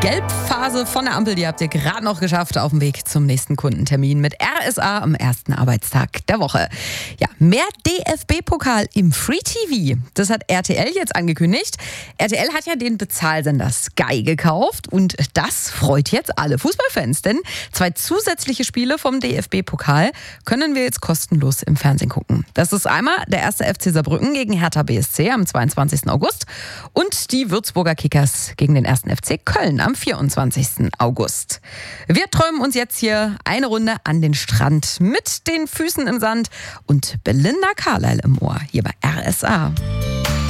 Gelbphase von der Ampel, die habt ihr gerade noch geschafft auf dem Weg zum nächsten Kundentermin mit RSA am ersten Arbeitstag der Woche. Ja, mehr DFB-Pokal im Free TV. Das hat RTL jetzt angekündigt. RTL hat ja den Bezahlsender Sky gekauft und das freut jetzt alle Fußballfans, denn 2 zusätzliche Spiele vom DFB-Pokal können wir jetzt kostenlos im Fernsehen gucken. Das ist einmal der 1. FC Saarbrücken gegen Hertha BSC am 22. August und die Würzburger Kickers gegen den 1. FC Köln am 24. August. Wir träumen uns jetzt hier eine Runde an den Strand mit den Füßen im Sand und Belinda Carlisle im Ohr hier bei RSA.